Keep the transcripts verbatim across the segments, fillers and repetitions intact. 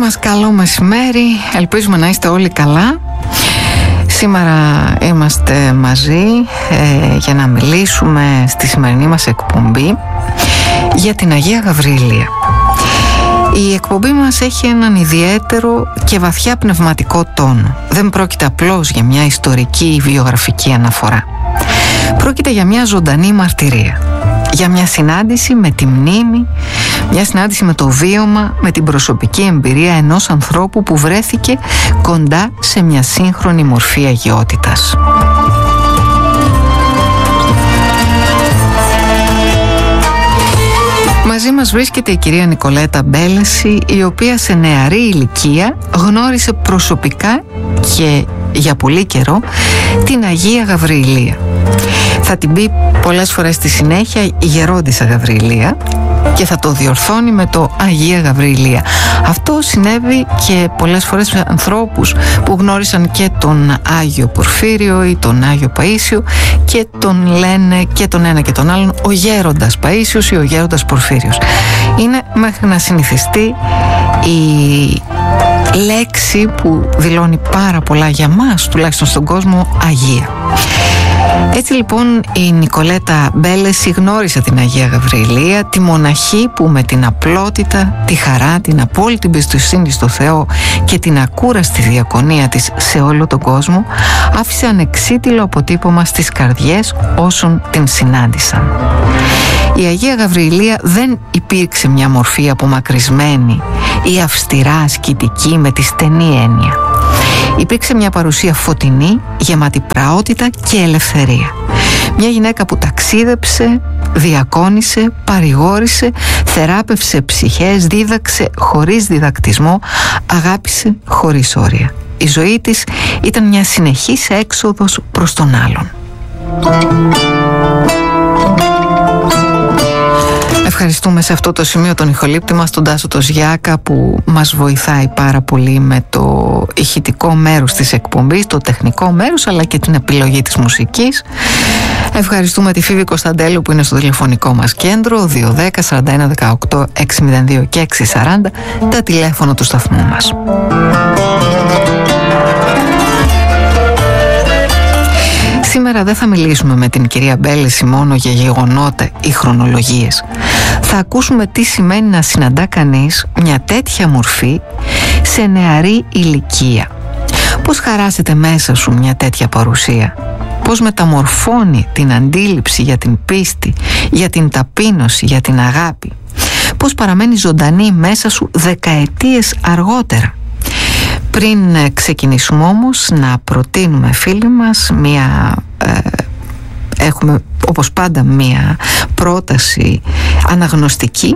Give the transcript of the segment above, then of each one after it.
μας καλό μεσημέρι, ελπίζουμε να είστε όλοι καλά. Σήμερα είμαστε μαζί ε, για να μιλήσουμε στη σημερινή μας εκπομπή για την Αγία Γαβριλία. Η εκπομπή μας έχει έναν ιδιαίτερο και βαθιά πνευματικό τόνο. Δεν πρόκειται απλώς για μια ιστορική ή βιογραφική αναφορά. Πρόκειται για μια ζωντανή μαρτυρία. Για μια συνάντηση με τη μνήμη, μια συνάντηση με το βίωμα, με την προσωπική εμπειρία ενός ανθρώπου που βρέθηκε κοντά σε μια σύγχρονη μορφή αγιότητας. Μαζί μας βρίσκεται η κυρία Νικολέτα Μπέλεση, η οποία σε νεαρή ηλικία γνώρισε προσωπικά και για πολύ καιρό την Αγία Γαβριλία. Θα την πει πολλές φορές στη συνέχεια η Γερόντισσα Γαβριλία και θα το διορθώνει με το Αγία Γαβριλία. Αυτό συνέβη και πολλές φορές με ανθρώπους που γνώρισαν και τον Άγιο Πορφύριο ή τον Άγιο Παΐσιο και τον λένε και τον ένα και τον άλλον ο Γέροντας Παΐσιος ή ο Γέροντας Πορφύριος. Είναι μέχρι να συνηθιστεί η λέξη που δηλώνει πάρα πολλά για μας, τουλάχιστον στον κόσμο, Αγία. Έτσι λοιπόν η Νικολέτα Μπέλεση γνώρισε την Αγία Γαβριλία, τη μοναχή που με την απλότητα, τη χαρά, την απόλυτη εμπιστοσύνη στο Θεό και την ακούραστη διακονία της σε όλο τον κόσμο άφησε ανεξίτηλο αποτύπωμα στις καρδιές όσων την συνάντησαν. Η Αγία Γαβριλία δεν υπήρξε μια μορφή απομακρυσμένη ή αυστηρά ασκητική με τη στενή έννοια. Υπήρξε μια παρουσία φωτεινή, γεμάτη πραότητα και ελευθερία. Μια γυναίκα που ταξίδεψε, διακόνησε, παρηγόρησε, θεράπευσε ψυχές, δίδαξε χωρίς διδακτισμό, αγάπησε χωρίς όρια. Η ζωή της ήταν μια συνεχής έξοδος προς τον άλλον. Ευχαριστούμε σε αυτό το σημείο τον ηχολήπτη μας, τον Τάσο το Ζιάκα, που μας βοηθάει πάρα πολύ με το ηχητικό μέρος της εκπομπής, το τεχνικό μέρος, αλλά και την επιλογή της μουσικής. Ευχαριστούμε τη Φίβη Κωνσταντέλου που είναι στο τηλεφωνικό μας κέντρο, δύο ένα μηδέν σαράντα ένα δεκαοκτώ έξι μηδέν δύο και έξι σαράντα, τα τηλέφωνα του σταθμού μας. Σήμερα δεν θα μιλήσουμε με την κυρία Μπέλεση μόνο για γεγονότα ή χρονολογίες. Θα ακούσουμε τι σημαίνει να συναντά κανείς μια τέτοια μορφή σε νεαρή ηλικία. Πώς χαράσεται μέσα σου μια τέτοια παρουσία. Πώς μεταμορφώνει την αντίληψη για την πίστη, για την ταπείνωση, για την αγάπη. Πώς παραμένει ζωντανή μέσα σου δεκαετίες αργότερα. Πριν ξεκινήσουμε όμως να προτείνουμε, φίλοι μας, μία, ε, έχουμε όπως πάντα μία πρόταση αναγνωστική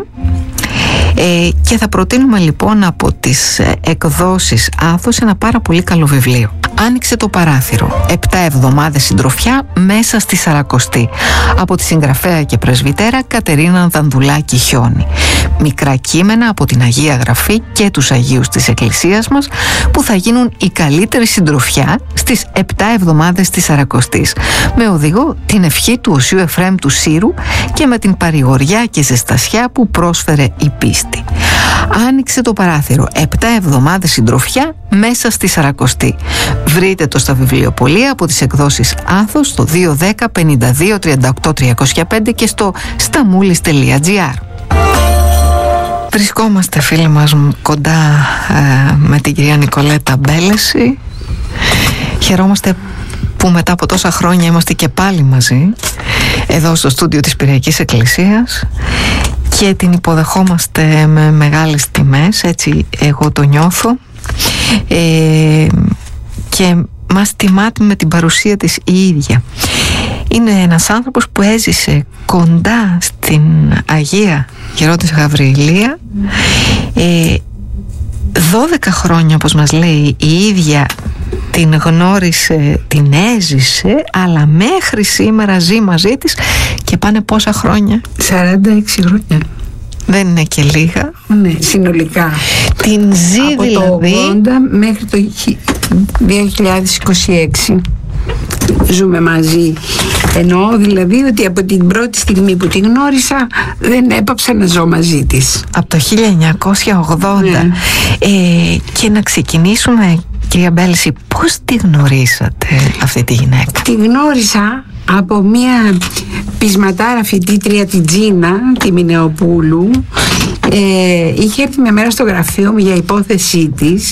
ε, και θα προτείνουμε λοιπόν από τις εκδόσεις Άθος ένα πάρα πολύ καλό βιβλίο. Άνοιξε το παράθυρο, επτά εβδομάδες συντροφιά μέσα στη Σαρακοστή, από τη συγγραφέα και πρεσβυτέρα Κατερίνα Δανδουλάκη Χιόνη. Μικρά κείμενα από την Αγία Γραφή και τους Αγίους της Εκκλησίας μας που θα γίνουν η καλύτερη συντροφιά στις επτά εβδομάδες της Σαρακοστής, με οδηγό την ευχή του Οσίου Εφραίμ του Σύρου και με την παρηγοριά και ζεστασιά που πρόσφερε η πίστη. Άνοιξε το παράθυρο, επτά εβδομάδες συντροφιά μέσα στη Σαρακοστή. Βρείτε το στα βιβλιοπωλεία από τις εκδόσεις Άθος στο δύο ένα μηδέν πενήντα δύο τριάντα οκτώ τριακόσια πέντε και στο σταμούλης τελεία τζι άρ. Βρισκόμαστε, φίλοι μας, κοντά ε, με την κυρία Νικολέτα Μπέλεση. Χαιρόμαστε που μετά από τόσα χρόνια είμαστε και πάλι μαζί εδώ στο στούντιο της Πυριακής Εκκλησίας και την υποδεχόμαστε με μεγάλες τιμές, έτσι εγώ το νιώθω, ε, και μας τιμάται με την παρουσία της η ίδια. Είναι ένας άνθρωπος που έζησε κοντά στην Αγία Γερόντισσα Γαβριλία ε, δώδεκα χρόνια, όπως μας λέει η ίδια, την γνώρισε, την έζησε, αλλά μέχρι σήμερα ζει μαζί της και πάνε πόσα χρόνια? σαράντα έξι χρόνια. Δεν είναι και λίγα. Ναι, συνολικά. Την ζει από δηλαδή το ογδόντα μέχρι το δύο χιλιάδες είκοσι έξι. ζούμε μαζί. Εννοώ δηλαδή ότι από την πρώτη στιγμή που την γνώρισα δεν έπαψα να ζω μαζί της. Από το χίλια εννιακόσια ογδόντα. Ναι. ε, Και να ξεκινήσουμε, κυρία Μπέλεση, πώς τη γνωρίσατε αυτή τη γυναίκα? Τη γνώρισα από μια πεισματάρα φοιτήτρια, την Τζίνα, τη Μινεοπούλου. ε, Είχε έρθει μια μέρα στο γραφείο μου για υπόθεσή της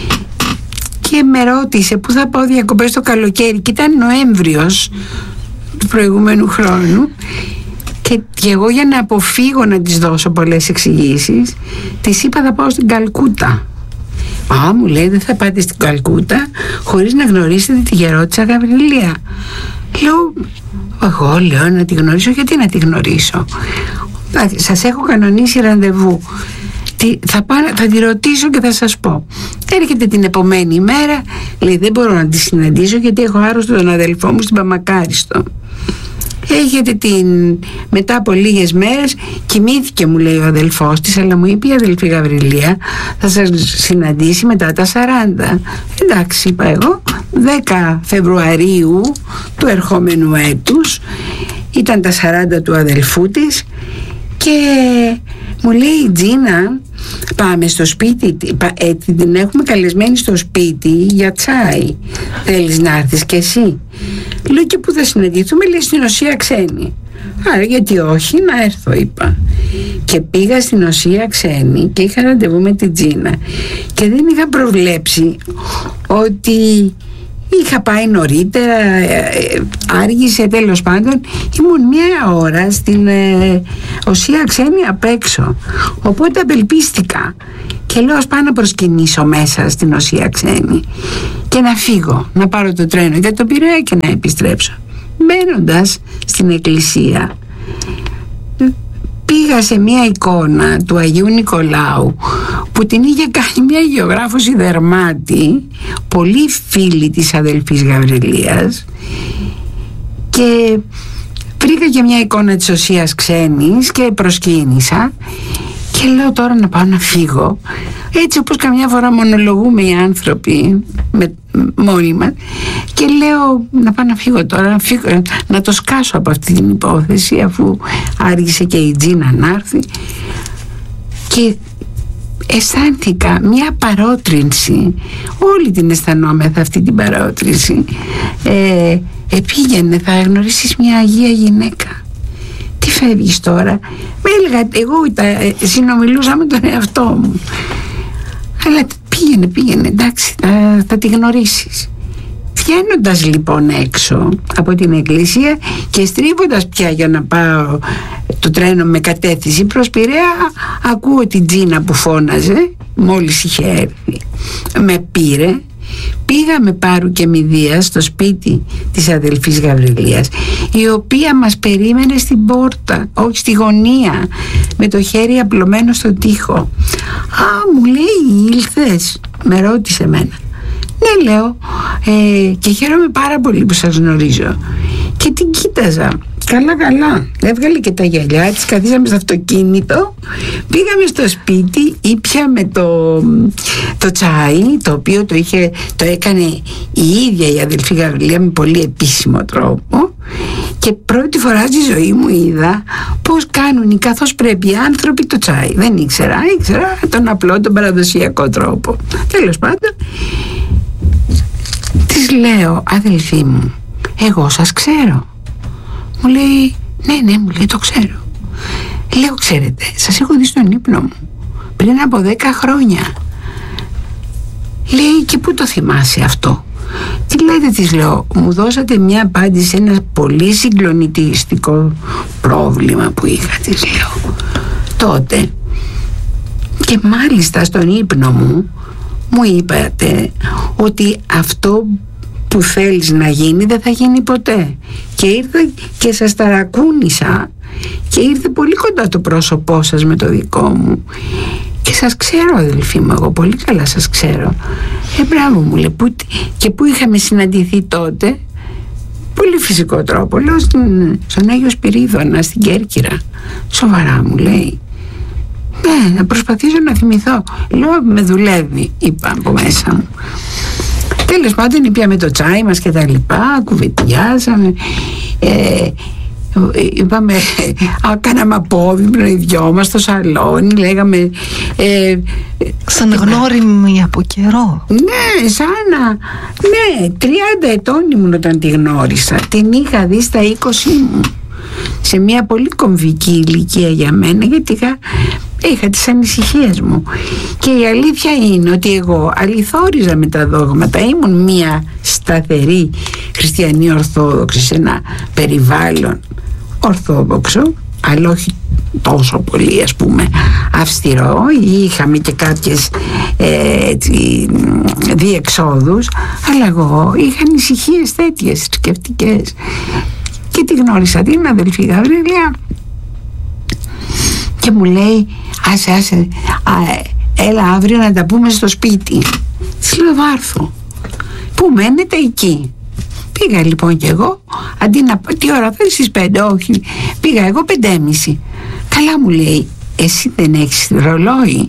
και με ρώτησε πού θα πάω διακοπές το καλοκαίρι, και ήταν Νοέμβριος του προηγούμενου χρόνου, και, και εγώ, για να αποφύγω να της δώσω πολλές εξηγήσεις, της είπα θα πάω στην Καλκούτα. Α, μου λέει, δεν θα πάτε στην Καλκούτα χωρίς να γνωρίσετε τη γερότησα Γαβριλία. Λέω, εγώ λέω να τη γνωρίσω. Γιατί να τη γνωρίσω? Σας έχω κανονίσει ραντεβού. Τι, θα, πάω, θα τη ρωτήσω και θα σας πω. Έρχεται την επομένη μέρα, λέει, δεν μπορώ να τη συναντήσω γιατί έχω άρρωστο τον αδελφό μου στην Παμακάριστο. Έρχεται την... μετά από λίγες μέρες, κοιμήθηκε, μου λέει ο αδελφός της, αλλά μου είπε η αδελφή Γαβριλία θα σας συναντήσει μετά τα σαράντα. Εντάξει, είπα εγώ. δέκα Φεβρουαρίου του ερχόμενου έτους ήταν τα σαράντα του αδελφού της, και μου λέει η Τζίνα, πάμε στο σπίτι, ε, την έχουμε καλεσμένη στο σπίτι για τσάι, θέλεις να έρθεις κι εσύ? Λέω, και πού θα συναντηθούμε? Λέει, στην Οσία Ξένη. Άρα γιατί όχι, να έρθω, είπα. Και πήγα στην Οσία Ξένη και είχα ραντεβού με την Τζίνα, και δεν είχα προβλέψει ότι είχα πάει νωρίτερα, άργησε, τέλος πάντων. Ήμουν μία ώρα στην ε, Οσία Ξένη απ' έξω, οπότε απελπίστηκα και λέω, ας πάω να προσκυνήσω μέσα στην Οσία Ξένη και να φύγω, να πάρω το τρένο για τον Πειραιά και να επιστρέψω. Μπαίνοντας στην εκκλησία, πήγα σε μια εικόνα του Αγίου Νικολάου που την είχε κάνει μια γεωγράφος Δερμάτη, πολύ φίλη της αδελφής Γαβριλίας, και βρήκα και μια εικόνα της Οσίας Ξένης και προσκύνησα και λέω, τώρα να πάω να φύγω, έτσι όπως καμιά φορά μονολογούμε οι άνθρωποι με, μόνοι μας, και λέω να πάω να φύγω τώρα, να, φύγω, να το σκάσω από αυτή την υπόθεση, αφού άργησε και η Τζίνα να έρθει. Και αισθάνθηκα μια παρότρινση, όλη την αισθανόμεθα αυτή την παρότρινση. ε, Επήγαινε, θα γνωρίσεις μια Αγία γυναίκα. Τι φεύγεις τώρα? Με έλεγα, εγώ τα, συνομιλούσα με τον εαυτό μου. Αλλά πήγαινε, πήγαινε, εντάξει, θα, θα τη γνωρίσεις. Βγαίνοντας λοιπόν έξω από την εκκλησία και στρίβοντας πια για να πάω το τρένο με κατεύθυνση προς Πειραιά, ακούω την Τζίνα που φώναζε, μόλις είχε έρθει. Με πήρε, πήγα με Πάρου και Μηδία στο σπίτι της αδελφής Γαβριλίας, η οποία μας περίμενε στην πόρτα, όχι στη γωνία, με το χέρι απλωμένο στο τοίχο. Α, μου λέει, ήλθες? Με ρώτησε εμένα. Ναι, λέω, ε, και χαίρομαι πάρα πολύ που σας γνωρίζω. Και την κοίταζα. Καλά, καλά. Έβγαλε και τα γυαλιά της, καθίσαμε στο αυτοκίνητο, πήγαμε στο σπίτι, ήπιαμε το, το τσάι, το οποίο το, είχε, το έκανε η ίδια η αδελφή Γαβριλία με πολύ επίσημο τρόπο, και πρώτη φορά στη ζωή μου είδα πώς κάνουν καθώς πρέπει οι άνθρωποι το τσάι. Δεν ήξερα, ήξερα τον απλό, τον παραδοσιακό τρόπο. Τέλος πάντων, της λέω, αδελφή μου, εγώ σας ξέρω. Μου λέει, ναι, ναι, μου λέει, το ξέρω. Λέω, ξέρετε, σας έχω δει στον ύπνο μου πριν από δέκα χρόνια. Λέει, και πού το θυμάσαι αυτό? Τι λέτε, της λέω, μου δώσατε μια απάντηση σε ένα πολύ συγκλονιστικό πρόβλημα που είχα, της λέω, τότε. Και μάλιστα στον ύπνο μου μου είπατε ότι αυτό που θέλεις να γίνει δεν θα γίνει ποτέ. Και ήρθε και σας ταρακούνησα και ήρθε πολύ κοντά το πρόσωπό σας με το δικό μου. Και σας ξέρω, αδελφοί μου, εγώ πολύ καλά σας ξέρω. Ε, μπράβο, μου λέει, που, και πού είχαμε συναντηθεί τότε? Πολύ φυσικό τρόπο, λέω, στην, στον Άγιο Σπυρίδωνα, στην Κέρκυρα. Σοβαρά, μου λέει. Ναι, να προσπαθήσω να θυμηθώ. Λέω, με δουλεύει, είπα από μέσα μου. Τέλος πάντων ήπιαμε το τσάι μας και τα λοιπά, κουβεντιάσαμε, ε, είπαμε, α, κάναμε απόδειπνο οι δυο μας στο σαλόνι, λέγαμε ε, σαν γνώριμη από καιρό. Ναι, σαν να, ναι, τριάντα ετών ήμουν όταν τη γνώρισα. Την είχα δει στα είκοσι μου, σε μια πολύ κομβική ηλικία για μένα, γιατί είχα, είχα τις ανησυχίες μου. Και η αλήθεια είναι ότι εγώ αληθόριζα με τα δόγματα. Ήμουν μια σταθερή χριστιανή ορθόδοξη σε ένα περιβάλλον ορθόδοξο, αλλά όχι τόσο πολύ, ας πούμε, αυστηρό. Είχαμε και κάποιες ε, έτσι, διεξόδους, αλλά εγώ είχα ανησυχίες τέτοιες θρησκευτικές. Και τη γνώρισα την αδελφή Γαβρίλια και μου λέει, άσε άσε α, έλα αύριο να τα πούμε στο σπίτι. Της λέω, βάρθω. Πού μένετε? Εκεί. Πήγα λοιπόν κι εγώ, αντί να πω, τι ώρα φέρεις? Στις πέντε. Όχι, πήγα εγώ πεντέμιση. Καλά, μου λέει, εσύ δεν έχεις ρολόι?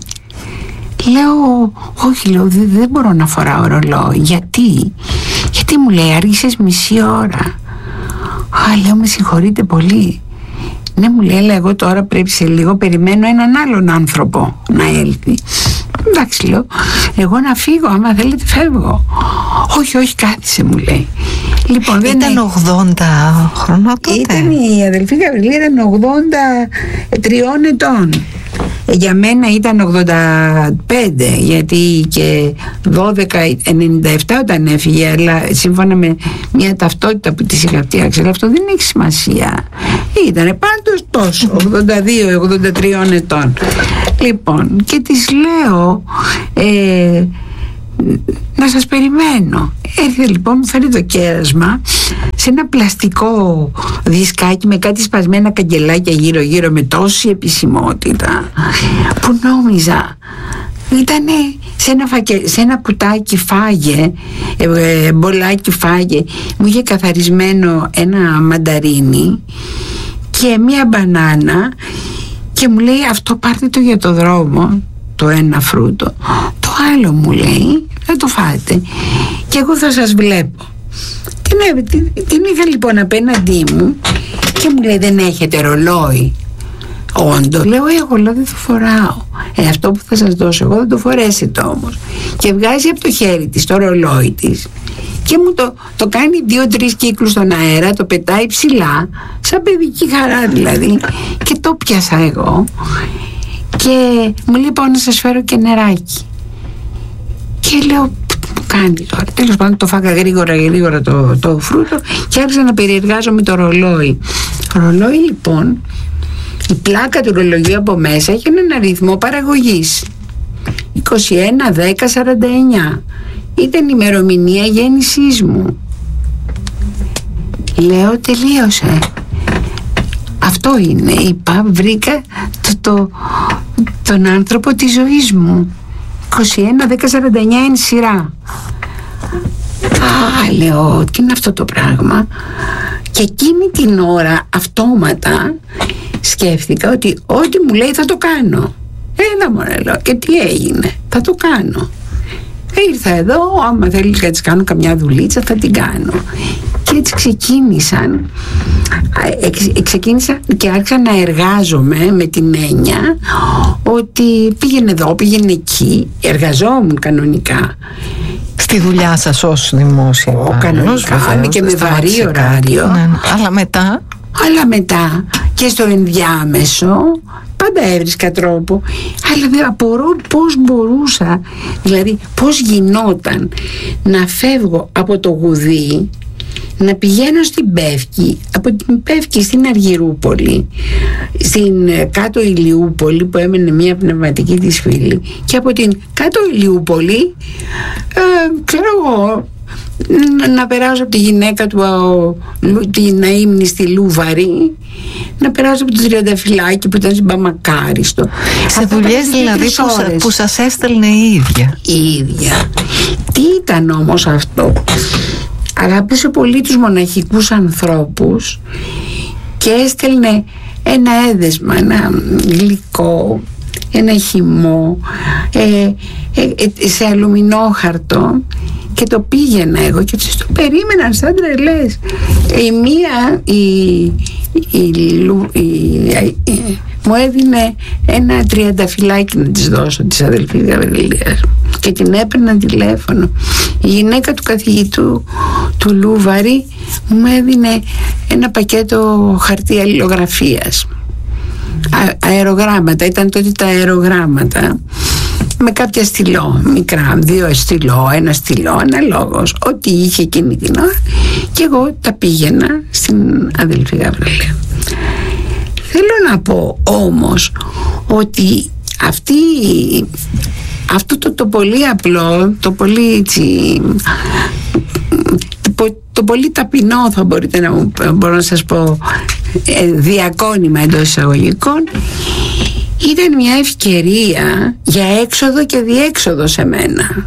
Λέω, όχι, λέω, δεν, δεν μπορώ να φοράω ρολόι. Γιατί? Γιατί, μου λέει, άργησες μισή ώρα. Α, λέω, με συγχωρείτε πολύ. Ναι, μου λέει, αλλά εγώ τώρα πρέπει σε λίγο, περιμένω έναν άλλον άνθρωπο να έλθει. Εντάξει, λέω, εγώ να φύγω, άμα θέλετε φεύγω. Όχι, όχι, κάθισε, μου λέει. Λοιπόν, δεν ήταν ογδόντα χρονών τότε. Ήταν η αδελφή Γαβριλία, ήταν ογδόντα τριών ετών. Για μένα ήταν ογδόντα πέντε, γιατί και δώδεκα, ενενήντα επτά όταν έφυγε, αλλά σύμφωνα με μια ταυτότητα που της είχα φτιάξει, αλλά αυτό δεν έχει σημασία. Ήτανε πάντως τόσο, ογδόντα δύο ογδόντα τρία ετών. Λοιπόν, και της λέω, ε, να σας περιμένω. Έρθε λοιπόν, μου φέρει το κέρασμα σε ένα πλαστικό δισκάκι με κάτι σπασμένα καγκελάκια γύρω γύρω, με τόση επισημότητα που νόμιζα ήτανε σε ένα, φακε... σε ένα κουτάκι φάγε, ε, μπολάκι φάγε. Μου είχε καθαρισμένο ένα μανταρίνι και μία μπανάνα και μου λέει, αυτό πάρτε το για το δρόμο, το ένα φρούτο. Το άλλο, μου λέει, θα το φάτε και εγώ θα σας βλέπω. Την, την, την είχα λοιπόν απέναντί μου και μου λέει, δεν έχετε ρολόι? Όντως, λέω, εγώ λέω, δεν το φοράω. Ε, αυτό που θα σας δώσω εγώ δεν το φορέσετε όμως. Και βγάζει από το χέρι της το ρολόι της και μου το, το κάνει δύο-τρεις κύκλους στον αέρα, το πετάει ψηλά, σαν παιδική χαρά δηλαδή, και το πιάσα εγώ και μου λέει, πάω να σας φέρω και νεράκι. Και λέω, μου κάνει τώρα? Τέλος πάντων, το φάγα γρήγορα γρήγορα το, το φρούτο και άρχισα να περιεργάζομαι το ρολόι. Ρολόι λοιπόν, η πλάκα του ρολογιού από μέσα έχει έναν αριθμό παραγωγής, είκοσι ένα δέκα σαράντα εννιά. Ήταν η ημερομηνία γέννησής μου. Λέω, τελείωσε. Αυτό είναι, είπα, βρήκα το, το, τον άνθρωπο της ζωής μου. είκοσι ένα δέκα σαράντα εννιά είναι σειρά. Α, λέω, τι είναι αυτό το πράγμα? Και εκείνη την ώρα αυτόματα σκέφτηκα ότι ό,τι μου λέει θα το κάνω. Έλα μωρέ, λέω, και τι έγινε? Θα το κάνω. Ήρθα εδώ, άμα θέλεις να της κάνω καμιά δουλίτσα θα την κάνω. Και έτσι ξεκίνησαν ε, ξεκίνησα και άρχισα να εργάζομαι με την έννοια ότι πήγαινε εδώ, πήγαινε εκεί, εργαζόμουν κανονικά. Στη δουλειά σας ως δημόσια? Ω, κανονικά, βεβαίως, και με βαρύ ωράριο. Ναι, ναι. Αλλά μετά Αλλά μετά και στο ενδιάμεσο πάντα έβρισκα τρόπο. Αλλά δεν απορώ πώς μπορούσα, δηλαδή πώς γινόταν να φεύγω από το Γουδί, να πηγαίνω στην Πεύκη, από την Πεύκη στην Αργυρούπολη, στην κάτω Ηλιούπολη που έμενε μια πνευματική της φίλη, και από την κάτω Ηλιούπολη ε, ξέρω εγώ να, να περάσω από τη γυναίκα του την αείμνηστη Λούβαρη, να περάσω από το Τριανταφυλάκι που ήταν στην Παμακάριστο. Σε δουλειές δηλαδή που, σα, που σας έστελνε η ίδια. Η ίδια. Τι ήταν όμως αυτό? Αγάπησε πολύ τους μοναχικούς ανθρώπους και έστελνε ένα έδεσμα, ένα γλυκό, ένα χυμό ε, ε, ε, σε αλουμινόχαρτο, και το πήγαινα εγώ και τους το περίμεναν σαν τρελές. Η μία η, η, η, η, η, μου έδινε ένα τριανταφυλάκι να της δώσω, της αδελφής Γαβριλίας, και την έπαιρνα τηλέφωνο. Η γυναίκα του καθηγητού του Λούβαρη μου έδινε ένα πακέτο χαρτί αλληλογραφίας, Α, αερογράμματα, ήταν τότε τα αερογράμματα, με κάποια στυλό, μικρά, δύο στυλό, ένα στυλό, αναλόγως, ό,τι είχε εκείνη την ώρα, και εγώ τα πήγαινα στην αδελφή Γαβριλία. Θέλω να πω όμως ότι αυτή, αυτό το, το πολύ απλό, το πολύ έτσι, το, το πολύ ταπεινό, θα μπορείτε να μου, μπορώ να σας πω, διακόνημα εντός εισαγωγικών, ήταν μια ευκαιρία για έξοδο και διέξοδο σε μένα.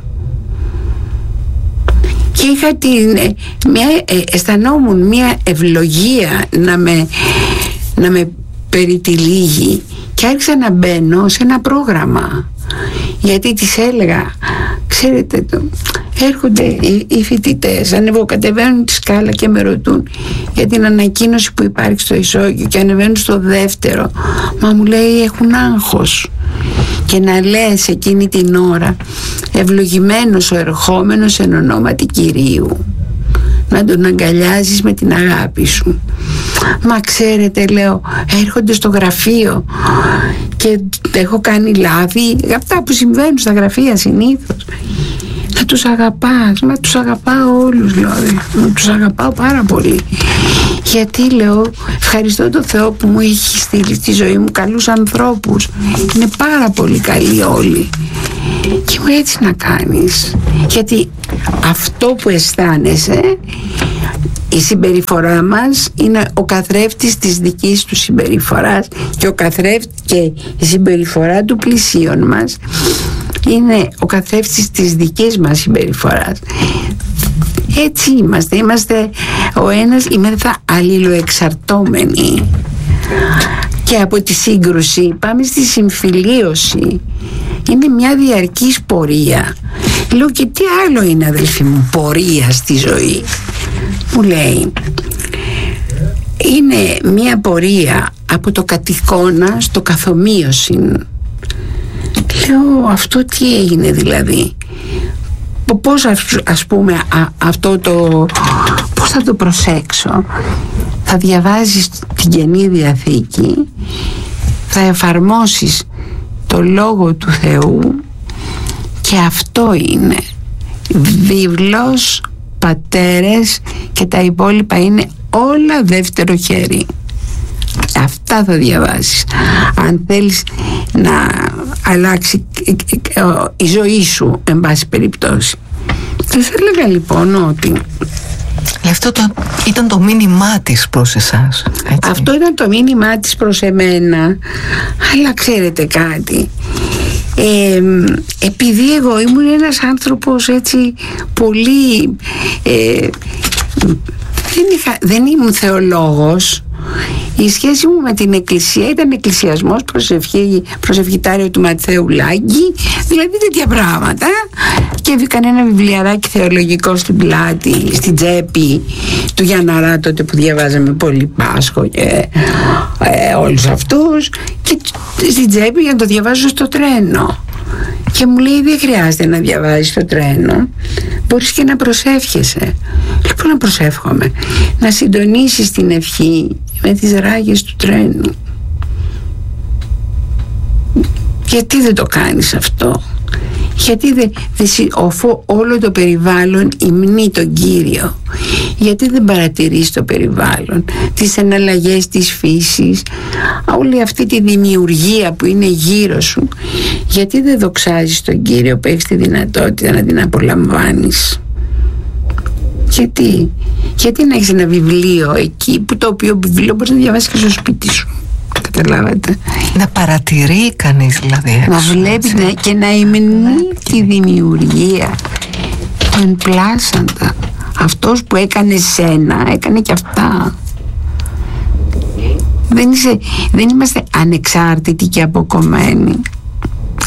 Και είχα την, μια, αισθανόμουν μια ευλογία να με, να με περιτυλίγει, και άρχισα να μπαίνω σε ένα πρόγραμμα, γιατί της έλεγα, ξέρετε, το, έρχονται οι, οι φοιτητές, ανεβοκατεβαίνουν τη σκάλα και με ρωτούν για την ανακοίνωση που υπάρχει στο ισόγειο, και ανεβαίνουν στο δεύτερο, μα μου λέει έχουν άγχος. Και να λες εκείνη την ώρα, ευλογημένος ο ερχόμενος εν ονόματι Κυρίου, να τον αγκαλιάζεις με την αγάπη σου. Μα ξέρετε, λέω, έρχονται στο γραφείο και έχω κάνει λάθη, αυτά που συμβαίνουν στα γραφεία συνήθως, να τους αγαπάς. Μα τους αγαπάω όλους, λέω, να τους αγαπάω πάρα πολύ, γιατί λέω ευχαριστώ τον Θεό που μου έχει στείλει στη ζωή μου καλούς ανθρώπους, είναι πάρα πολύ καλοί όλοι, και μου έτσι να κάνεις, γιατί αυτό που αισθάνεσαι, η συμπεριφορά μας είναι ο καθρέφτης της δικής του συμπεριφοράς, και ο καθρέφτης και η συμπεριφορά του πλησίον μας είναι ο καθρέφτης της δικής μας συμπεριφοράς. Έτσι είμαστε, είμαστε ο ένας, είμαστε αλληλοεξαρτώμενοι, και από τη σύγκρουση πάμε στη συμφιλίωση. Είναι μια διαρκής πορεία. Λέω, και τι άλλο είναι, αδελφοί μου, πορεία στη ζωή? Μου λέει, είναι μια πορεία από το κατοικώνα στο καθομοίωση. Λέω, αυτό τι έγινε δηλαδή? Πώς, ας πούμε, α, αυτό το, πώς θα το προσέξω? Θα διαβάζεις την Καινή Διαθήκη, θα εφαρμόσεις το Λόγο του Θεού, και αυτό είναι βίβλος, πατέρες, και τα υπόλοιπα είναι όλα δεύτερο χέρι. Αυτά θα διαβάσεις αν θέλεις να αλλάξει η ζωή σου, εν πάση περιπτώσει. Θα σας έλεγα λοιπόν ότι αυτό το, ήταν το μήνυμά της προς εσάς, έτσι? Αυτό ήταν το μήνυμά της προς εμένα, αλλά ξέρετε κάτι, ε, επειδή εγώ ήμουν ένας άνθρωπος έτσι πολύ ε, δεν, είχα, δεν ήμουν θεολόγος. Η σχέση μου με την εκκλησία ήταν εκκλησιασμός, προσευχή, προσευχητάριο του Ματθαίου Λάγκη, δηλαδή τέτοια πράγματα, και έβη κανένα βιβλιαράκι θεολογικό στην πλάτη, στην τσέπη του Γιανναρά, τότε που διαβάζαμε πολύ Πάσχο και ε, όλους αυτούς, και στην τσέπη για να το διαβάζω στο τρένο. Και μου λέει, δεν χρειάζεται να διαβάζεις το τρένο, μπορείς και να προσεύχεσαι. Λοιπόν, να προσεύχομαι, να συντονίσεις την ευχή με τις ράγες του τρένου. Γιατί δεν το κάνεις αυτό? Γιατί δεν δε, οφό όλο το περιβάλλον υμνεί τον Κύριο? Γιατί δεν παρατηρείς το περιβάλλον, τις εναλλαγές της φύσης, όλη αυτή τη δημιουργία που είναι γύρω σου? Γιατί δεν δοξάζεις τον Κύριο που έχεις τη δυνατότητα να την απολαμβάνεις? Γιατί, γιατί να έχεις ένα βιβλίο εκεί, που το οποίο βιβλίο μπορείς να διαβάσεις και στο σπίτι σου? Καταλάβατε? Να παρατηρεί κανείς δηλαδή έξω, να βλέπει, ναι, και να υμνεί τη δημιουργία, το ενπλάσαντα. Αυτός που έκανε σένα έκανε και αυτά. Δεν, είσαι, δεν είμαστε ανεξάρτητοι και αποκομμένοι.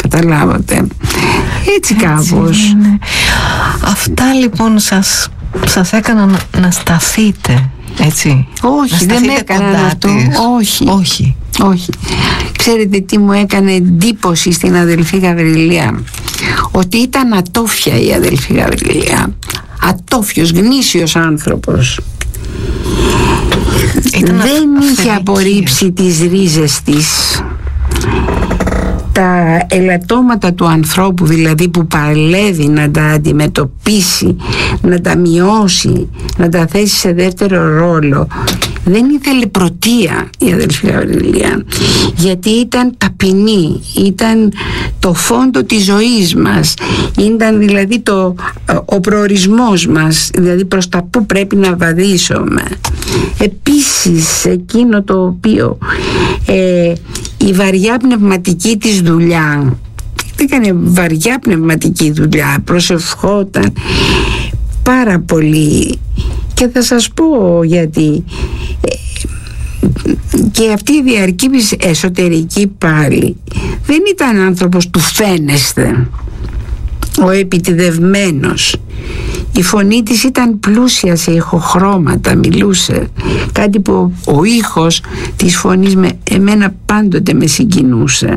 καταλάβατε. Έτσι κάπως. Έτσι, ναι. Αυτά λοιπόν σας, σας έκαναν να, να σταθείτε, έτσι? Όχι, δεν με έκαναν αυτό. Όχι. Όχι. Όχι. Ξέρετε τι μου έκανε εντύπωση στην αδελφή Γαβριλία? Ότι ήταν ατόφια η αδελφή Γαβριλία. Ατόφιος, γνήσιος άνθρωπος. Ήταν δεν είχε απορρίψει τις ρίζες της. Τα ελαττώματα του ανθρώπου δηλαδή που παλεύει να τα αντιμετωπίσει, να τα μειώσει, να τα θέσει σε δεύτερο ρόλο, δεν ήθελε πρωτεία η αδελφή Γαβριλία, γιατί ήταν ταπεινή, ήταν το φόντο της ζωής μας, ήταν δηλαδή το, ο προορισμός μας, δηλαδή προς τα που πρέπει να βαδίσουμε. Επίσης εκείνο το οποίο ε, η βαριά πνευματική της δουλειά, έκανε βαριά πνευματική δουλειά, προσευχόταν πάρα πολύ, και θα σας πω γιατί. Και αυτή η διαρκή εσωτερική πάλι δεν ήταν άνθρωπος του φαίνεστε, ο επιτηδευμένος. Η φωνή της ήταν πλούσια σε ηχοχρώματα, μιλούσε κάτι που ο ήχος της φωνής με εμένα πάντοτε με συγκινούσε,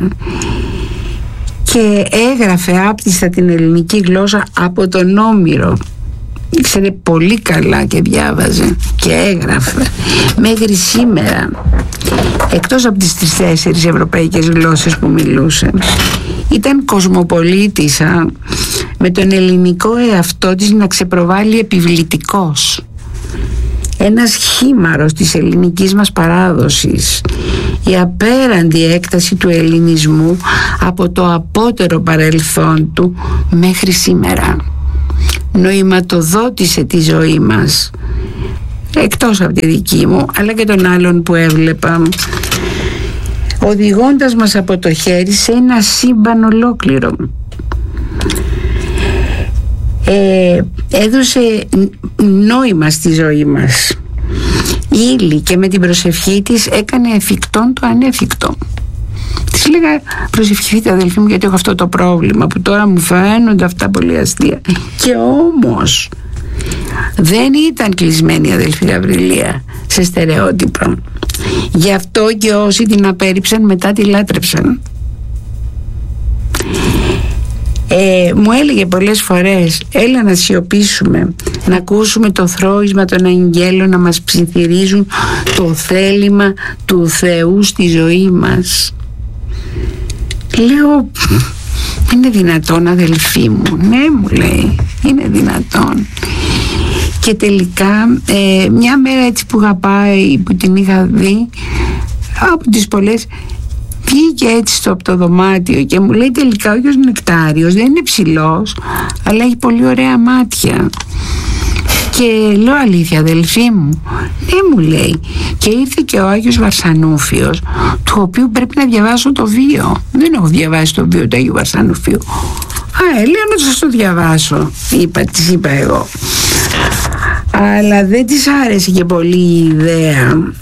και έγραφε άπτιστα την ελληνική γλώσσα από τον Όμηρο. Ήξερε πολύ καλά και διάβαζε και έγραφε μέχρι σήμερα, εκτός από τις τρεις-τέσσερις ευρωπαϊκές γλώσσες που μιλούσε. Ήταν κοσμοπολίτισσα, με τον ελληνικό εαυτό της να ξεπροβάλλει επιβλητικός. Ένας χήμαρος της ελληνικής μας παράδοσης, η απέραντη έκταση του ελληνισμού από το απότερο παρελθόν του μέχρι σήμερα. Νοηματοδότησε τη ζωή μας, εκτός από τη δική μου αλλά και των άλλων που έβλεπα, οδηγώντας μας από το χέρι σε ένα σύμπαν ολόκληρο. Ε, έδωσε νόημα στη ζωή μας, ύλη, και με την προσευχή της έκανε εφικτόν το ανέφικτο. Της λέγα, προσευχηθείτε αδελφοί μου, γιατί έχω αυτό το πρόβλημα που τώρα μου φαίνονται αυτά πολύ αστεία. Και όμως δεν ήταν κλεισμένη η αδελφή Γαβριλία σε στερεότυπα. Γι' αυτό και όσοι την απέρριψαν μετά τη λάτρεψαν. Ε, μου έλεγε πολλές φορές, έλα να σιωπήσουμε, να ακούσουμε το θρώισμα των αγγέλων να μας ψιθυρίζουν το θέλημα του Θεού στη ζωή μας. Λέω, είναι δυνατόν αδελφή μου? Ναι, μου λέει, είναι δυνατόν. Και τελικά ε, μια μέρα έτσι που είχα πάει, που την είχα δει από τις πολλές, βγήκε έτσι στο από το δωμάτιο και μου λέει τελικά ο Άγιος Νεκτάριος δεν είναι ψηλός, αλλά έχει πολύ ωραία μάτια. Και λέω, αλήθεια αδελφή μου? Ναι, μου λέει. Και ήρθε και ο Άγιος Βαρσανούφιος, του οποίου πρέπει να διαβάσω το βίο. Δεν έχω διαβάσει το βίο του Αγίου Βαρσανούφιου. Α, ε, λέω να σας το διαβάσω, είπα, της είπα εγώ. Αλλά δεν της άρεσε και πολύ η ιδέα,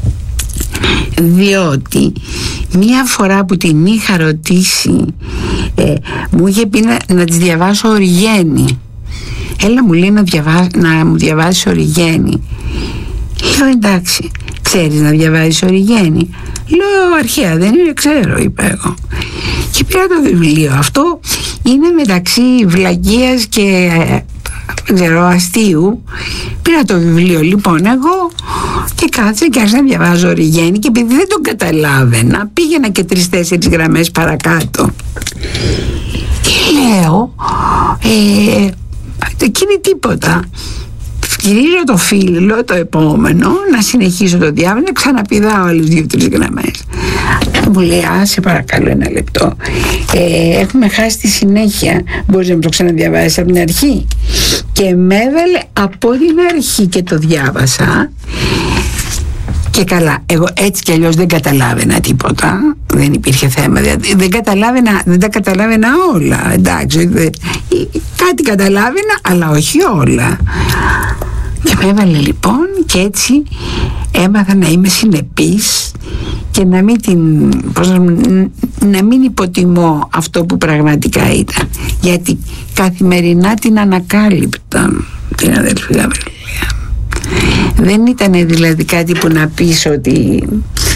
διότι μία φορά που την είχα ρωτήσει, ε, μου είχε πει να, να της διαβάσω Οριγένη. Έλα, μου λέει, να, διαβά, να μου διαβάσει Οριγένη. Λέω, εντάξει, ξέρεις να διαβάζεις Οριγένη? Λέω, αρχαία δεν είναι? Ξέρω, είπα εγώ. Και πήρα το βιβλίο. Αυτό είναι μεταξύ βλακείας και δεν ξέρω, αστείου. Πήρα το βιβλίο λοιπόν εγώ και κάτσα και άρχισα να διαβάζω Οριγένη, και επειδή δεν τον καταλάβαινα πήγαινα και τρεις-τέσσερις γραμμές παρακάτω και λέω ε, εκείνη τίποτα. Γυρίζω το φύλλο το επόμενο να συνεχίσω το διάβασμα, να ξαναπηδάω άλλες δύο-τρεις γραμμές. Μου λέει, άσε παρακαλώ ένα λεπτό, ε, έχουμε χάσει τη συνέχεια, μπορείς να μου το ξαναδιαβάσεις από την αρχή? Και με έβαλε από την αρχή και το διάβασα. Και καλά, εγώ έτσι κι αλλιώς δεν καταλάβαινα τίποτα, δεν υπήρχε θέμα, δηλαδή δεν καταλάβαινα, δεν τα καταλάβαινα όλα, εντάξει, δε, κάτι καταλάβαινα αλλά όχι όλα. Και με έβαλε λοιπόν, και έτσι έμαθα να είμαι συνεπής και να μην την, πώς, να μην υποτιμώ αυτό που πραγματικά ήταν, γιατί καθημερινά την ανακάλυπτα την αδελφή Γαβριλία. Δεν ήταν δηλαδή κάτι που να πεις ότι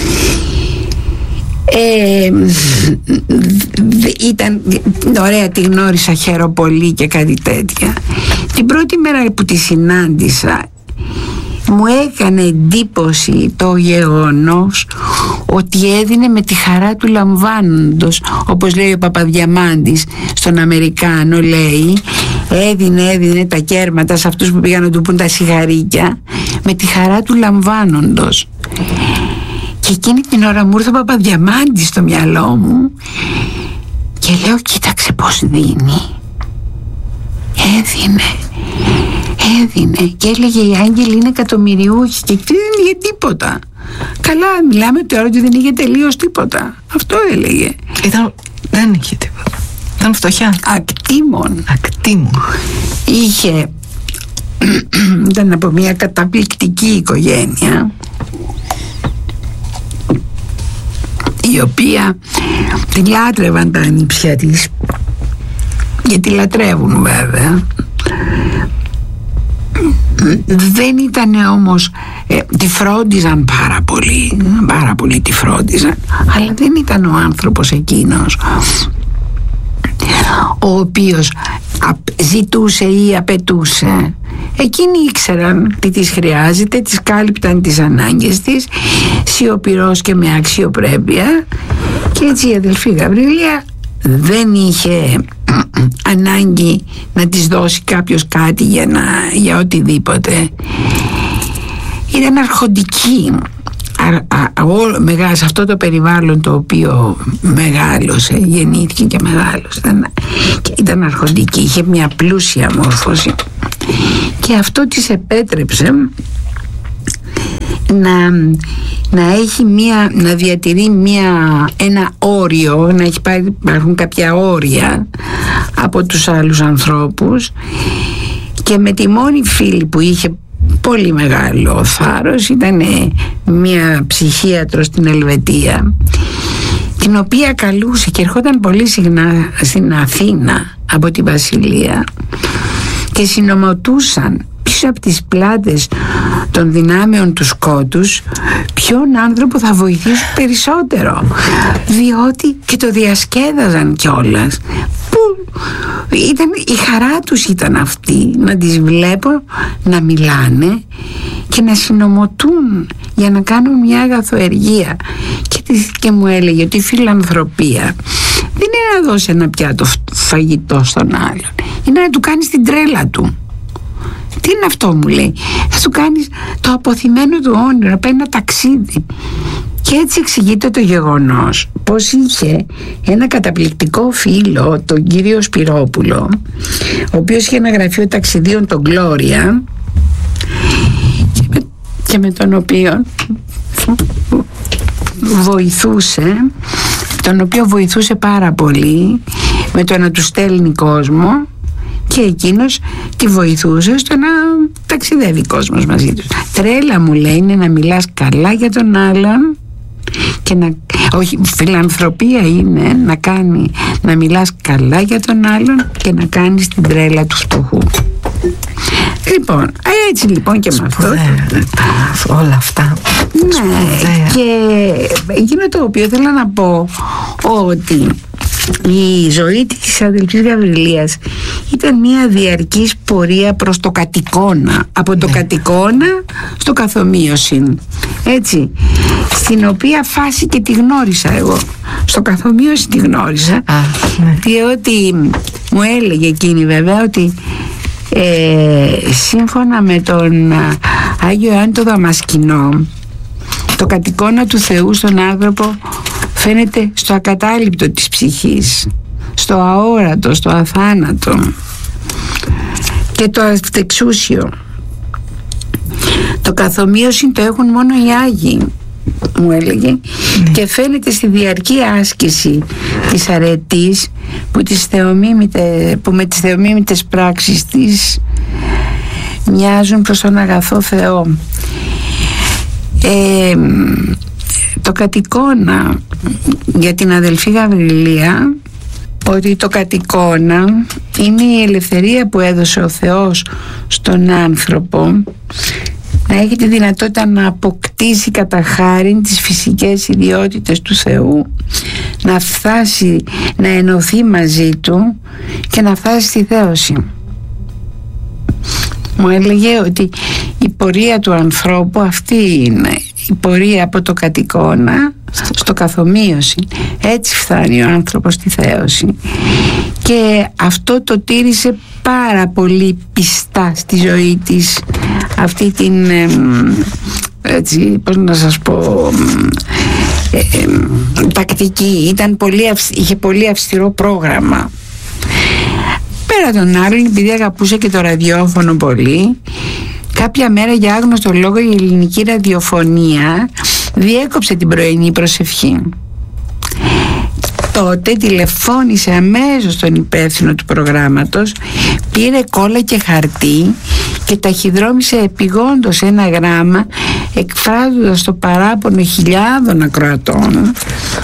ε, ήταν ωραία, τη γνώρισα, χαίρο πολύ και κάτι τέτοια. Την πρώτη μέρα που τη συνάντησα μου έκανε εντύπωση το γεγονός ότι έδινε με τη χαρά του λαμβάνοντος, όπως λέει ο Παπαδιαμάντης στον Αμερικάνο, λέει έδινε, έδινε τα κέρματα σε αυτούς που πήγαν να του πούν τα σιγαρίκια με τη χαρά του λαμβάνοντος. Και εκείνη την ώρα μου ήρθε ο Παπαδιαμάντης στο μυαλό μου και λέω κοίταξε πως δίνει. Έδινε Έδινε και έλεγε οι άγγελοι είναι εκατομμυριούχοι και δεν είχε τίποτα. Καλά, μιλάμε τώρα ότι δεν είχε τελείως τίποτα. Αυτό έλεγε. Ήταν, δεν είχε τίποτα. Ήταν φτωχιά. Ακτήμων. Ακτήμων. Είχε ήταν από μια καταπληκτική οικογένεια η οποία τη λάτρευαν τα ανήψια της, γιατί λατρεύουν βέβαια. Δεν ήταν όμως ε, τη φρόντιζαν πάρα πολύ, πάρα πολύ τη φρόντιζαν, αλλά δεν ήταν ο άνθρωπος εκείνος ο οποίος ζητούσε ή απαιτούσε. Εκείνοι ήξεραν τι της χρειάζεται, τις κάλυπταν τις ανάγκες της σιωπηρός και με αξιοπρέπεια, και έτσι η αδελφή Γαβριλία δεν είχε ανάγκη να της δώσει κάποιος κάτι για, να, για οτιδήποτε. Ήταν αρχοντική σε αυτό το περιβάλλον το οποίο μεγάλωσε, γεννήθηκε και μεγάλωσε, ήταν, και ήταν αρχοντική, είχε μια πλούσια μόρφωση και αυτό της επέτρεψε να, να έχει μια, να διατηρεί μια, ένα όριο, να έχει πάρει, υπάρχουν κάποια όρια από τους άλλους ανθρώπους, και με τη μόνη φίλη που είχε πολύ μεγάλο θάρρος ήταν μια ψυχίατρο στην Ελβετία, την οποία καλούσε και ερχόταν πολύ συχνά στην Αθήνα από τη Βασιλεία και συνομωτούσαν πίσω από τις πλάτες των δυνάμεων του σκότους ποιον άνθρωπο θα βοηθήσει περισσότερο, διότι και το διασκέδαζαν κιόλας. Που ήταν, η χαρά τους ήταν αυτή, να τις βλέπω να μιλάνε και να συνομωτούν για να κάνουν μια αγαθοεργία. Και, και μου έλεγε ότι η φιλανθρωπία δεν είναι να δώσει ένα πιάτο φαγητό στον άλλον, είναι να του κάνεις την τρέλα του. Τι είναι αυτό, μου λέει, θα του κάνεις το αποθυμένο του όνειρο, να πάει ένα ταξίδι. Και έτσι εξηγείται το γεγονός πως είχε ένα καταπληκτικό φίλο, τον κύριο Σπυρόπουλο, ο οποίος είχε ένα γραφείο ταξιδίων, τον Γκλώρια, και με, και με τον οποίο βοηθούσε τον οποίο βοηθούσε πάρα πολύ με το να του στέλνει κόσμο, και εκείνος τη βοηθούσε στο να ταξιδεύει κόσμος μαζί τους. Τρέλα, μου λέει, είναι να μιλάς καλά για τον άλλον και να, όχι, φιλανθρωπία είναι να κάνει, να μιλάς καλά για τον άλλον και να κάνεις την τρέλα του φτωχού. Λοιπόν, έτσι λοιπόν και με αυτό όλα αυτά. Ναι, και εκείνο το οποίο θέλω να πω, ότι η ζωή της αδελφής Γαβριλίας ήταν μια διαρκής πορεία προς το κατοικώνα, από το ναι. κατοικώνα στο καθομοίωση, έτσι, στην οποία φάση και τη γνώρισα εγώ. Στο καθομοίωση τη γνώρισα. Α, ναι. Διότι μου έλεγε εκείνη βέβαια ότι ε, σύμφωνα με τον Άγιο Ιωάννη το Δαμασκηνό, το κατοικώνα του Θεού στον άνθρωπο φαίνεται στο ακατάληπτο της ψυχής, στο αόρατο, στο αθάνατο, και το αυτεξούσιο. Το καθομοίωση το έχουν μόνο οι Άγιοι, μου έλεγε, mm. και φαίνεται στη διαρκή άσκηση της αρετής που, τις θεομίμητε, που με τις θεομίμητες πράξεις της μοιάζουν προς τον αγαθό Θεό. Ε, το το κατοικώνα για την αδελφή Γαβριλία, ότι το κατοικώνα είναι η ελευθερία που έδωσε ο Θεός στον άνθρωπο να έχει τη δυνατότητα να αποκτήσει κατά χάριν τις φυσικές ιδιότητες του Θεού, να φτάσει να ενωθεί μαζί του και να φτάσει στη θέωση. Μου έλεγε ότι η πορεία του ανθρώπου αυτή είναι η πορεία από το κατοικώνα στο καθομοίωση. Έτσι φτάνει ο άνθρωπος στη θέωση, και αυτό το τήρησε πάρα πολύ πιστά στη ζωή της, αυτή την έτσι, πώς να σας πω, ε, ε, τακτική. Ήταν πολύ, είχε πολύ αυστηρό πρόγραμμα. Πέρα των άλλων, επειδή αγαπούσε και το ραδιόφωνο πολύ, κάποια μέρα για άγνωστο λόγο η ελληνική ραδιοφωνία διέκοψε την πρωινή προσευχή. Τότε τηλεφώνησε αμέσως τον υπεύθυνο του προγράμματος, πήρε κόλλα και χαρτί και ταχυδρόμησε επειγόντως ένα γράμμα, εκφράζοντας το παράπονο χιλιάδων ακροατών,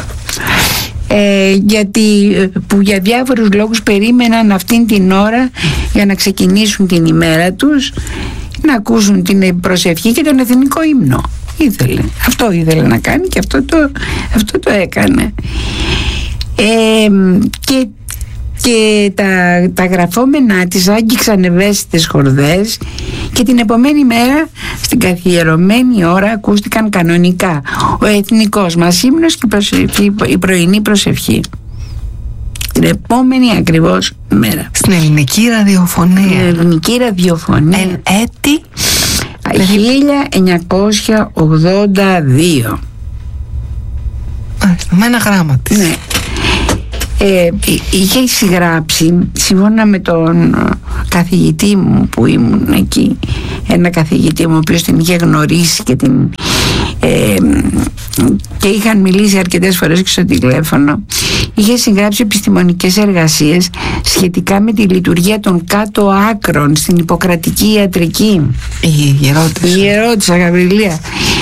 Ε, γιατί, που για διάφορους λόγους περίμεναν αυτήν την ώρα για να ξεκινήσουν την ημέρα τους, να ακούσουν την προσευχή και τον εθνικό ύμνο. Ήθελε, αυτό ήθελε να κάνει και αυτό το, αυτό το έκανε. Ε, και και τα, τα γραφόμενά της άγγιξαν ευαίσθητες χορδές, και την επομένη μέρα στην καθιερωμένη ώρα ακούστηκαν κανονικά ο εθνικός μας ύμνος και η, προσευχή, η πρωινή προσευχή. Την επόμενη ακριβώς μέρα. Στην ελληνική ραδιοφωνία. Στην ελληνική ραδιοφωνία. Εν έτη χίλια εννιακόσια ογδόντα δύο. Με ένα γράμμα της. Ναι. Ε, είχε συγγράψει, σύμφωνα με τον καθηγητή μου που ήμουν εκεί, ένα καθηγητή μου ο οποίος την είχε γνωρίσει και την ε, και είχαν μιλήσει αρκετές φορές και στο τηλέφωνο, είχε συγγράψει επιστημονικές εργασίες σχετικά με τη λειτουργία των κάτω άκρων στην ιπποκρατική ιατρική. Η γερότησα. Η γερότησα Γαβριλία.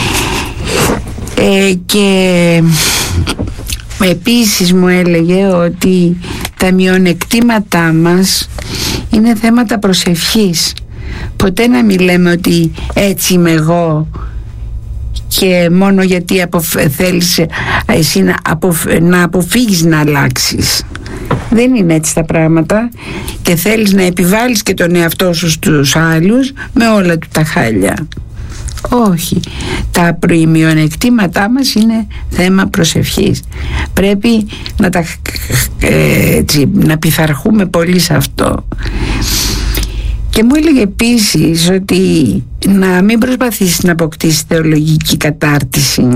Ε, και επίσης μου έλεγε ότι τα μειονεκτήματά μας είναι θέματα προσευχής. Ποτέ να μην λέμε ότι έτσι είμαι εγώ και μόνο γιατί αποφ- θέλεις εσύ να, αποφ- να αποφύγεις να αλλάξεις. Δεν είναι έτσι τα πράγματα, και θέλεις να επιβάλλεις και τον εαυτό σου στους άλλους με όλα του τα χάλια. Όχι, τα μειονεκτήματά μας είναι θέμα προσευχής. Πρέπει να τα έτσι, να πειθαρχούμε πολύ σε αυτό. Και μου έλεγε επίσης ότι να μην προσπαθήσεις να αποκτήσεις θεολογική κατάρτιση,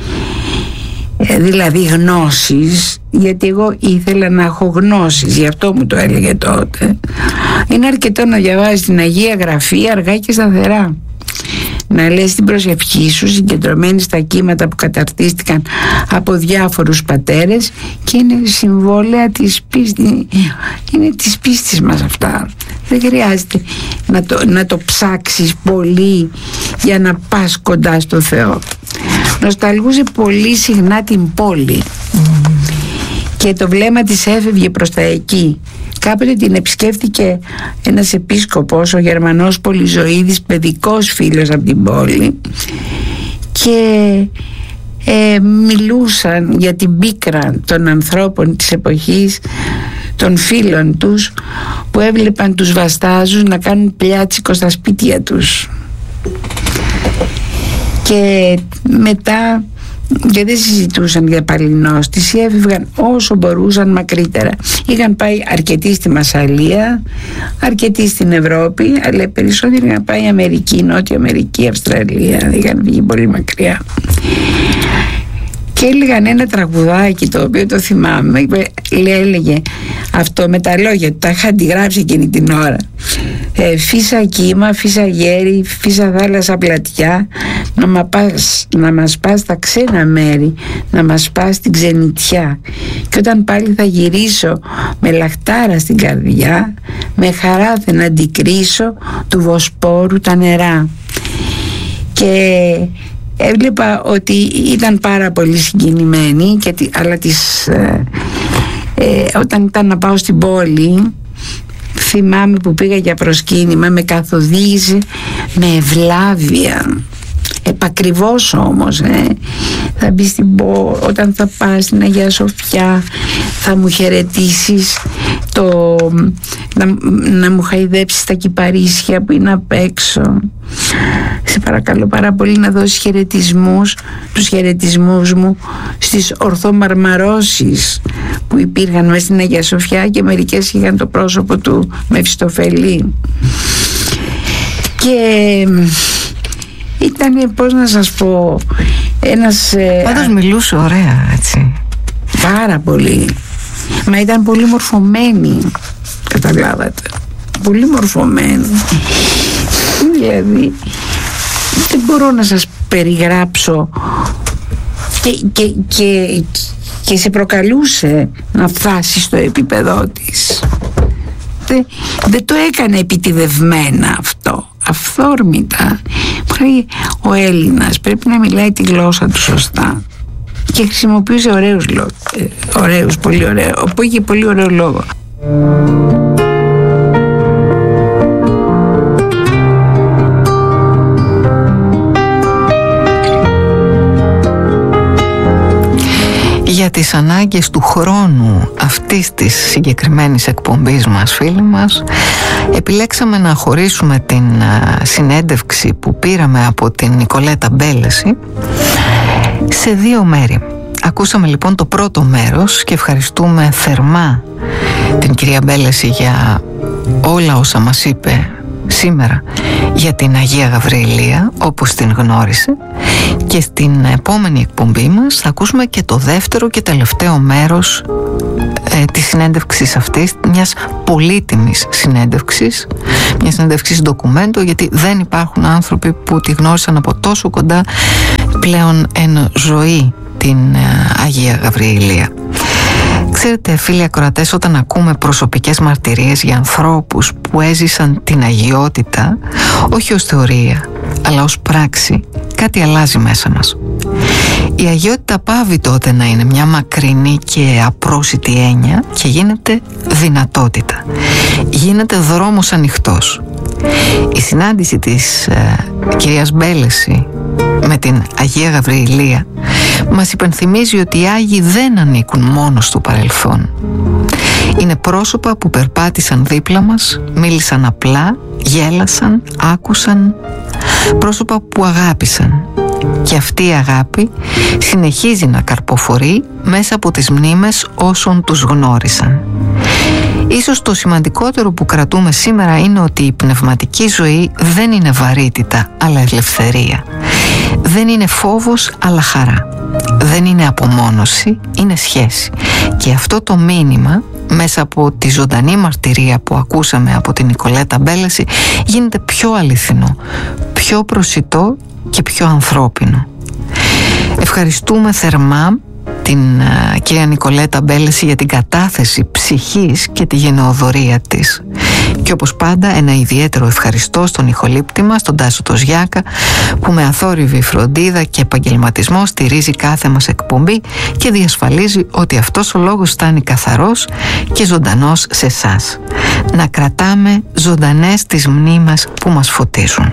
δηλαδή γνώσεις, γιατί εγώ ήθελα να έχω γνώσεις, γι' αυτό μου το έλεγε τότε. Είναι αρκετό να διαβάζεις την Αγία Γραφή αργά και σταθερά, να λες την προσευχή σου συγκεντρωμένη στα κύματα που καταρτίστηκαν από διάφορους πατέρες, και είναι συμβόλαια της πίστης, είναι της πίστης μας αυτά. Δεν χρειάζεται να το, να το ψάξεις πολύ για να πας κοντά στο Θεό. Νοσταλγούσε πολύ συχνά την πόλη mm. και το βλέμμα της έφευγε προς τα εκεί. Κάποτε την επισκέφτηκε ένας επίσκοπος, ο Γερμανός Πολυζωίδης, παιδικός φίλος από την πόλη, και ε, μιλούσαν για την πίκρα των ανθρώπων της εποχής, των φίλων τους, που έβλεπαν τους βαστάζους να κάνουν πλιάτσικο στα σπίτια τους. Και μετά, και δεν συζητούσαν για παλινόστηση, έφευγαν όσο μπορούσαν μακρύτερα. Είχαν πάει αρκετοί στη Μασσαλία, αρκετοί στην Ευρώπη, αλλά περισσότεροι είχαν πάει Αμερική, Νότια Αμερική, Αυστραλία. Είχαν βγει πολύ μακριά. Και έλεγαν ένα τραγουδάκι, το οποίο το θυμάμαι, έλεγε αυτό με τα λόγια του, τα είχα αντιγράψει εκείνη την ώρα. Ε, φύσα κύμα, φύσα γέρι, φύσα θάλασσα πλατιά, να, μα πας, να μας πας στα ξένα μέρη, να μας πας στην ξενιτιά. Και όταν πάλι θα γυρίσω με λαχτάρα στην καρδιά, με χαρά θα να αντικρίσω του Βοσπόρου τα νερά. Και έβλεπα ότι ήταν πάρα πολύ συγκινημένη και, αλλά τις, ε, ε, όταν ήταν να πάω στην πόλη, θυμάμαι που πήγα για προσκύνημα, με καθοδήγησε με ευλάβεια, επακριβώς όμως, ε. θα μπει στην πόλη, όταν θα πας στην Αγία Σοφιά θα μου χαιρετήσεις, το, να, να μου χαϊδέψεις τα κυπαρίσια που είναι απ' έξω. Σε παρακαλώ πάρα πολύ να δώσεις χαιρετισμούς, τους χαιρετισμούς μου στις ορθομαρμαρώσεις που υπήρχαν μέσα στην Αγία Σοφιά και μερικές είχαν το πρόσωπο του Μεφιστοφελή. Και ήταν, πώς να σας πω, ένας... Πάντως α... μιλούσε ωραία, έτσι. Πάρα πολύ. Μα ήταν πολύ μορφωμένη, καταλάβατε. Πολύ μορφωμένη. Δηλαδή δεν μπορώ να σας περιγράψω. Και, και, και, και σε προκαλούσε να φτάσει στο επίπεδό της. Δεν, δεν το έκανε επιτηδευμένα αυτό, αυθόρμητα. Ο Έλληνας πρέπει να μιλάει τη γλώσσα του σωστά και χρησιμοποιούσε ωραίους λόγους, ωραίους, πολύ ωραίο, που είχε πολύ ωραίο λόγο. Για τις ανάγκες του χρόνου αυτής της συγκεκριμένης εκπομπής μας, φίλοι μας, επιλέξαμε να χωρίσουμε την συνέντευξη που πήραμε από την Νικολέτα Μπέλεση σε δύο μέρη. Ακούσαμε λοιπόν το πρώτο μέρος και ευχαριστούμε θερμά την κυρία Μπέλεση για όλα όσα μας είπε σήμερα για την Αγία Γαβριηλία όπως την γνώρισε, και στην επόμενη εκπομπή μας θα ακούσουμε και το δεύτερο και τελευταίο μέρος ε, της συνέντευξης αυτής, μιας πολύτιμης συνέντευξης, μιας συνέντευξης ντοκουμέντο, γιατί δεν υπάρχουν άνθρωποι που τη γνώρισαν από τόσο κοντά πλέον εν ζωή την ε, Αγία Γαβριηλία. Ξέρετε, φίλοι ακροατές, όταν ακούμε προσωπικές μαρτυρίες για ανθρώπους που έζησαν την αγιότητα, όχι ως θεωρία, αλλά ως πράξη, κάτι αλλάζει μέσα μας. Η αγιότητα πάβει τότε να είναι μια μακρινή και απρόσιτη έννοια και γίνεται δυνατότητα. Γίνεται δρόμος ανοιχτός. Η συνάντηση της ε, κυρίας Μπέλεση με την Αγία Γαβριηλία μας υπενθυμίζει ότι οι Άγιοι δεν ανήκουν μόνο στο παρελθόν. Είναι πρόσωπα που περπάτησαν δίπλα μας, μίλησαν απλά, γέλασαν, άκουσαν, πρόσωπα που αγάπησαν. Και αυτή η αγάπη συνεχίζει να καρποφορεί μέσα από τις μνήμες όσων τους γνώρισαν. Ίσως το σημαντικότερο που κρατούμε σήμερα είναι ότι η πνευματική ζωή δεν είναι βαρύτητα αλλά ελευθερία. Δεν είναι φόβος αλλά χαρά. Δεν είναι απομόνωση, είναι σχέση. Και αυτό το μήνυμα μέσα από τη ζωντανή μαρτυρία που ακούσαμε από την Νικολέτα Μπέλεση γίνεται πιο αληθινό, πιο προσιτό και πιο ανθρώπινο. Ευχαριστούμε θερμά την uh, κυρία Νικολέτα Μπέλεση για την κατάθεση ψυχής και τη γενεοδορία της. Και όπως πάντα ένα ιδιαίτερο ευχαριστώ στον ηχολήπτη μας, τον Τάσο το Ζιάκα, που με αθόρυβη φροντίδα και επαγγελματισμό στηρίζει κάθε μας εκπομπή και διασφαλίζει ότι αυτός ο λόγος φτάνει καθαρός και ζωντανός σε εσάς. Να κρατάμε ζωντανές τις μνήμες που μας φωτίζουν.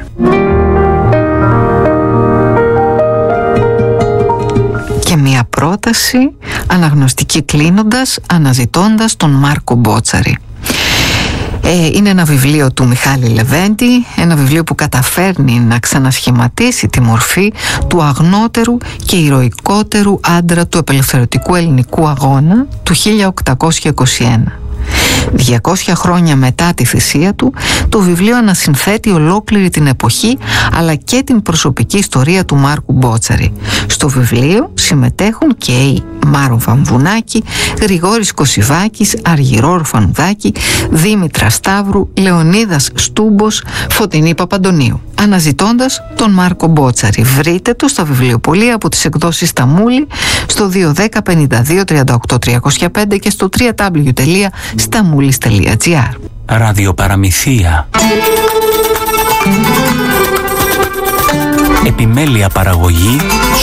Και μια πρόταση αναγνωστική κλείνοντας, αναζητώντας τον Μάρκο Μπότσαρη. Ε, είναι ένα βιβλίο του Μιχάλη Λεβέντη, ένα βιβλίο που καταφέρνει να ξανασχηματίσει τη μορφή του αγνότερου και ηρωικότερου άντρα του απελευθερωτικού ελληνικού αγώνα του χίλια οκτακόσια είκοσι ένα. διακόσια χρόνια μετά τη θυσία του, το βιβλίο ανασυνθέτει ολόκληρη την εποχή αλλά και την προσωπική ιστορία του Μάρκου Μπότσαρη. Στο βιβλίο συμμετέχουν και οι Μάρο Βαμβουνάκη, Γρηγόρης Κωσιβάκης, Αργυρό Ορφανουδάκη, Δήμητρα Σταύρου, Λεωνίδας Στούμπος, Φωτεινή Παπαντονίου. Αναζητώντας τον Μάρκο Μπότσαρη. Βρείτε το στα βιβλιοπωλεία από τις εκδόσεις Σταμούλη στο δύο ένα μηδέν πέντε δύο τρία οκτώ τρία μηδέν πέντε και στο double-u double-u double-u τελεία σταμούλης τελεία τζι άρ. Ραδιοπαραμυθία. Επιμέλεια παραγωγή